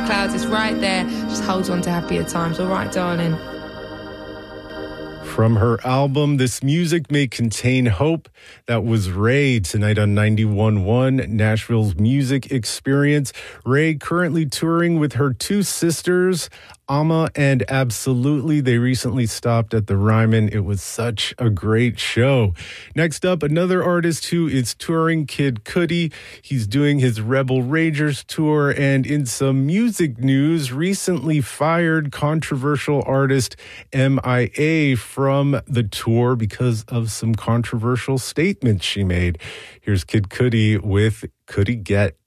clouds. It's right there. Just hold on to happier times. All right, darling. From her album, This Music May Contain Hope, that was Raye tonight on 91.1, Nashville's music experience. Raye currently touring with her two sisters, Amma and Absolutely. They recently stopped at the Ryman. It was such a great show. Next up, another artist who is touring, Kid Cudi. He's doing his Rebel Ragers tour, and in some music news, recently fired controversial artist MIA from the tour because of some controversial statements she made. Here's Kid Cudi with Could He Get.